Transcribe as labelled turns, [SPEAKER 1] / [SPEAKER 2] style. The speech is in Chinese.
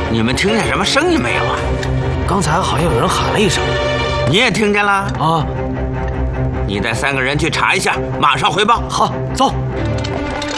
[SPEAKER 1] 你们听见什么声音没有啊？
[SPEAKER 2] 刚才好像有人喊了一声。
[SPEAKER 1] 你也听见了？
[SPEAKER 2] 啊，
[SPEAKER 1] 你带3个人去查一下，马上回报。
[SPEAKER 2] 好，走。